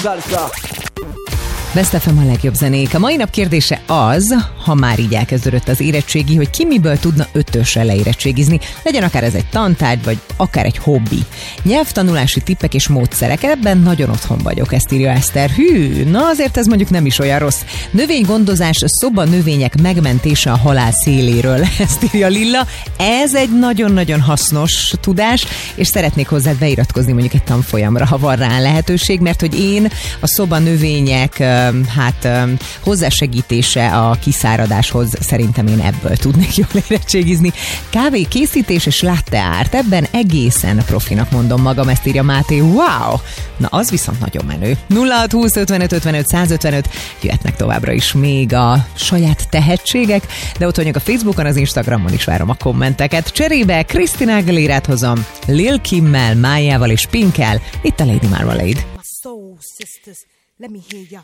Best FM a legjobb zenék. A mai nap kérdése az, ha már így elkezdődött az érettségi, hogy ki miből tudna 5-ösre leérettségizni, legyen akár ez egy tantárgy, vagy akár egy hobbi. Nyelvtanulási tippek és módszerek, ebben nagyon otthon vagyok, ezt írja Eszter. Hű, na azért ez mondjuk nem is olyan rossz. Növénygondozás, szobanövények megmentése a halál széléről, ezt írja Lilla. Ez egy nagyon-nagyon hasznos tudás, és szeretnék hozzá beiratkozni mondjuk egy tanfolyamra, ha van rá lehetőség, mert hogy én a szobanövények hozzásegítése a kiszáradáshoz, szerintem én ebből tudnék jól érettségizni. Kávé készítés és latte art, ebben egészen profinak mondom magam, ezt írja Máté. Wow! Na az viszont nagyon menő. 0620 55 55 155, jöhetnek továbbra is még a saját tehetségek, de ott vagyok a Facebookon, az Instagramon is várom a kommenteket. Cserébe Christina Aguilérát hozom, Lil Kimmel, Májával és Pinkkel, itt a Lady Marmalade. Soul sisters, let me hear your